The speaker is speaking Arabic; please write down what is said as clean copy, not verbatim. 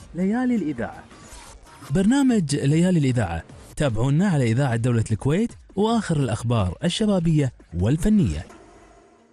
ليالي الإذاعة. برنامج ليالي الإذاعة تابعونا على إذاعة دولة الكويت وآخر الأخبار الشبابية والفنية.